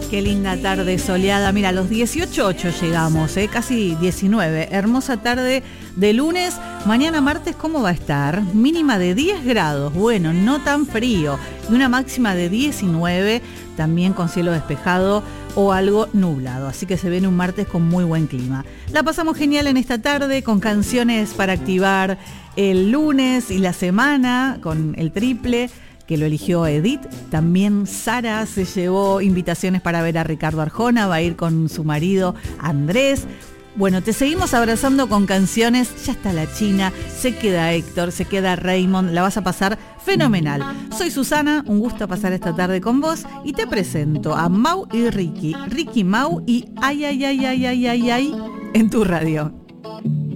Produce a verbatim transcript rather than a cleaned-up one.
Qué linda tarde soleada. Mira, a los dieciocho punto ocho llegamos, ¿eh? Casi diecinueve. Hermosa tarde de lunes. Mañana martes, ¿cómo va a estar? Mínima de diez grados. Bueno, no tan frío. Y una máxima de diecinueve, también con cielo despejado o algo nublado. Así que se viene un martes con muy buen clima. La pasamos genial en esta tarde con canciones para activar el lunes y la semana con el triple, que lo eligió Edith. También Sara se llevó invitaciones para ver a Ricardo Arjona, va a ir con su marido Andrés. Bueno, te seguimos abrazando con canciones. Ya está la China, se queda Héctor, se queda Raymond, la vas a pasar fenomenal. Soy Susana, un gusto pasar esta tarde con vos y te presento a Mau y Ricky, Ricky Mau y ay, ay, ay, ay, ay, ay, ay, en tu radio.